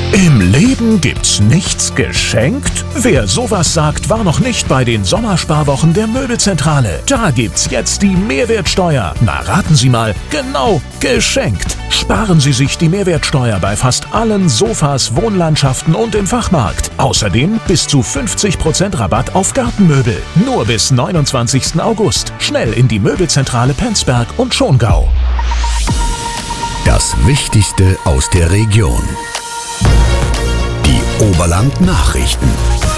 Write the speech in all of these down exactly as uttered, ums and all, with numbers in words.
Im Leben gibt's nichts geschenkt? Wer sowas sagt, war noch nicht bei den Sommersparwochen der Möbelzentrale. Da gibt's jetzt die Mehrwertsteuer. Na, raten Sie mal, genau, geschenkt. Sparen Sie sich die Mehrwertsteuer bei fast allen Sofas, Wohnlandschaften und im Fachmarkt. Außerdem bis zu fünfzig Prozent Rabatt auf Gartenmöbel. Nur bis neunundzwanzigsten August. Schnell in die Möbelzentrale Penzberg und Schongau. Das Wichtigste aus der Region. Die Oberland-Nachrichten.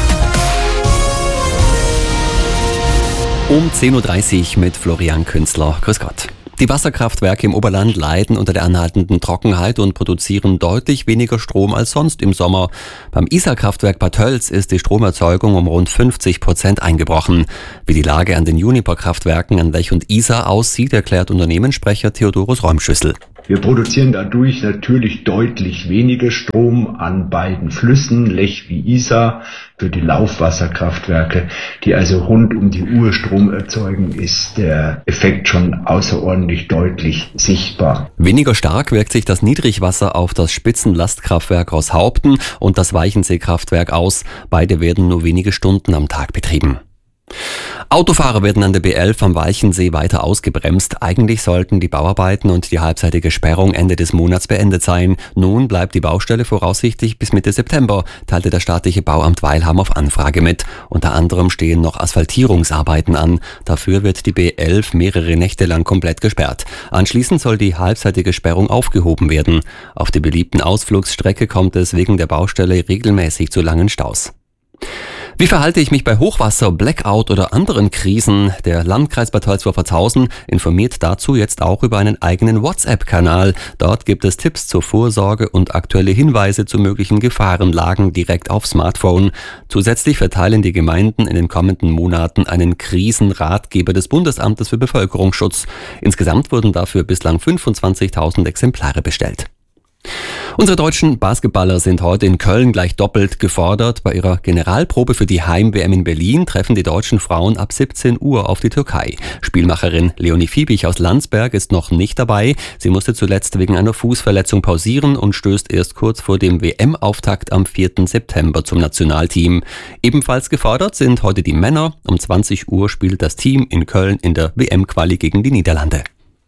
Um zehn Uhr dreißig mit Florian Künzler. Grüß Gott. Die Wasserkraftwerke im Oberland leiden unter der anhaltenden Trockenheit und produzieren deutlich weniger Strom als sonst im Sommer. Beim Isar-Kraftwerk Bad Tölz ist die Stromerzeugung um rund fünfzig Prozent eingebrochen. Wie die Lage an den Juniper-Kraftwerken an Lech und Isar aussieht, erklärt Unternehmenssprecher Theodorus Räumschüssel. Wir produzieren dadurch natürlich deutlich weniger Strom an beiden Flüssen, Lech wie Isar, für die Laufwasserkraftwerke, die also rund um die Uhr Strom erzeugen, ist der Effekt schon außerordentlich deutlich sichtbar. Weniger stark wirkt sich das Niedrigwasser auf das Spitzenlastkraftwerk Roßhaupten und das Weichensee-Kraftwerk aus. Beide werden nur wenige Stunden am Tag betrieben. Autofahrer werden an der B elf am Weichensee weiter ausgebremst. Eigentlich sollten die Bauarbeiten und die halbseitige Sperrung Ende des Monats beendet sein. Nun bleibt die Baustelle voraussichtlich bis Mitte September, teilte das staatliche Bauamt Weilheim auf Anfrage mit. Unter anderem stehen noch Asphaltierungsarbeiten an. Dafür wird die B elf mehrere Nächte lang komplett gesperrt. Anschließend soll die halbseitige Sperrung aufgehoben werden. Auf der beliebten Ausflugsstrecke kommt es wegen der Baustelle regelmäßig zu langen Staus. Wie verhalte ich mich bei Hochwasser, Blackout oder anderen Krisen? Der Landkreis Bad Tölz-Wolfertshausen informiert dazu jetzt auch über einen eigenen WhatsApp-Kanal. Dort gibt es Tipps zur Vorsorge und aktuelle Hinweise zu möglichen Gefahrenlagen direkt auf Smartphone. Zusätzlich verteilen die Gemeinden in den kommenden Monaten einen Krisenratgeber des Bundesamtes für Bevölkerungsschutz. Insgesamt wurden dafür bislang fünfundzwanzigtausend Exemplare bestellt. Unsere deutschen Basketballer sind heute in Köln gleich doppelt gefordert. Bei ihrer Generalprobe für die Heim-W M in Berlin treffen die deutschen Frauen ab siebzehn Uhr auf die Türkei. Spielmacherin Leonie Fiebig aus Landsberg ist noch nicht dabei. Sie musste zuletzt wegen einer Fußverletzung pausieren und stößt erst kurz vor dem W M-Auftakt am vierten September zum Nationalteam. Ebenfalls gefordert sind heute die Männer. Um zwanzig Uhr spielt das Team in Köln in der W M-Quali gegen die Niederlande.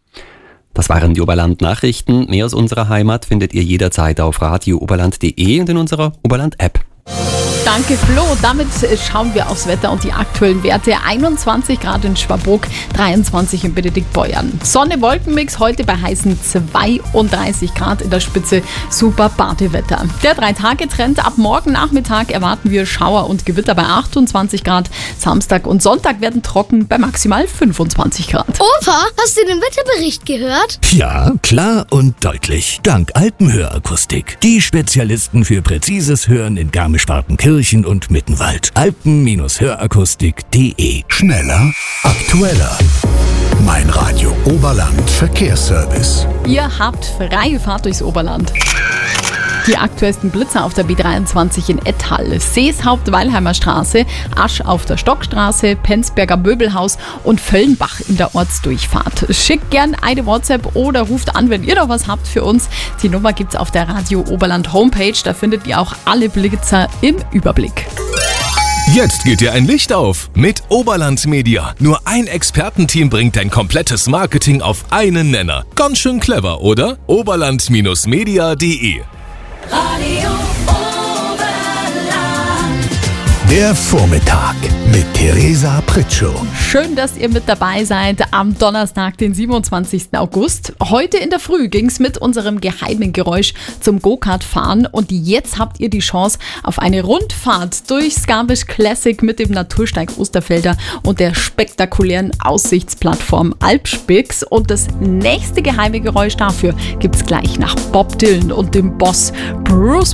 Das waren die Oberland-Nachrichten. Mehr aus unserer Heimat findet ihr jederzeit auf radio oberland punkt de und in unserer Oberland-App. Danke Flo, damit schauen wir aufs Wetter und die aktuellen Werte. einundzwanzig Grad in Schwabruck, dreiundzwanzig in Benediktbeuern. Sonne-Wolkenmix heute bei heißen zweiunddreißig Grad in der Spitze, super Badewetter. Der Drei-Tage-Trend, ab morgen Nachmittag erwarten wir Schauer und Gewitter bei achtundzwanzig Grad. Samstag und Sonntag werden trocken bei maximal fünfundzwanzig Grad. Opa, hast du den Wetterbericht gehört? Ja, klar und deutlich. Dank Alpenhörakustik. Die Spezialisten für präzises Hören in Garmisch-Partenkirchen und Mittenwald. alpen Hörakustik punkt de. Schneller, aktueller. Mein Radio Oberland Verkehrsservice. Ihr habt freie Fahrt durchs Oberland. Die aktuellsten Blitzer auf der B dreiundzwanzig in Ettal, Seeshaupt Weilheimer Straße, Asch auf der Stockstraße, Penzberger Möbelhaus und Völlenbach in der Ortsdurchfahrt. Schickt gern eine WhatsApp oder ruft an, wenn ihr noch was habt für uns. Die Nummer gibt's auf der Radio Oberland Homepage, da findet ihr auch alle Blitzer im Überblick. Jetzt geht dir ein Licht auf mit Oberland Media. Nur ein Expertenteam bringt dein komplettes Marketing auf einen Nenner. Ganz schön clever, oder? oberland Media punkt de. Radio Oberland. Der Vormittag mit Theresa Pritschow. Schön, dass ihr mit dabei seid am Donnerstag, den siebenundzwanzigsten August. Heute in der Früh ging es mit unserem geheimen Geräusch zum Go-Kart-Fahren und jetzt habt ihr die Chance auf eine Rundfahrt durchs Garmisch Classic mit dem Natursteig Osterfelder und der spektakulären Aussichtsplattform Alpspix. Und das nächste geheime Geräusch dafür gibt's gleich nach Bob Dylan und dem Boss Bruce